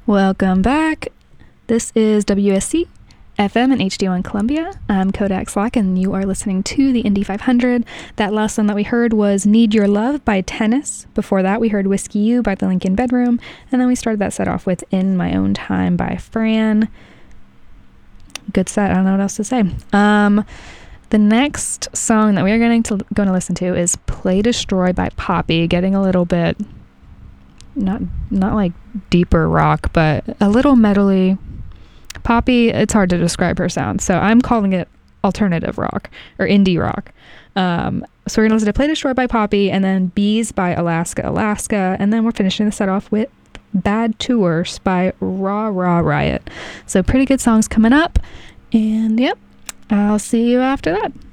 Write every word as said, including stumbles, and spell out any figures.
Welcome back. This is W S C F M and H D one Columbia. I'm Kodak Slack, and you are listening to the Indy five hundred. That last song that we heard was Need Your Love by Tennis. Before that, we heard Whiskey You by the Lincoln Bedroom. And then we started that set off with In My Own Time by Fran. Good set. I don't know what else to say. Um, the next song that we are going to going to listen to is Play Destroy by Poppy, getting a little bit not not like deeper rock, but a little metally. Poppy, it's hard to describe her sound, so I'm calling it alternative rock or indie rock. Um, so we're gonna listen to Play Destroy by Poppy, and then Bees by Alaska Alaska, and then we're finishing the set off with Bad Tours by Raw Raw Riot. So pretty good songs coming up, and yep, I'll see you after that.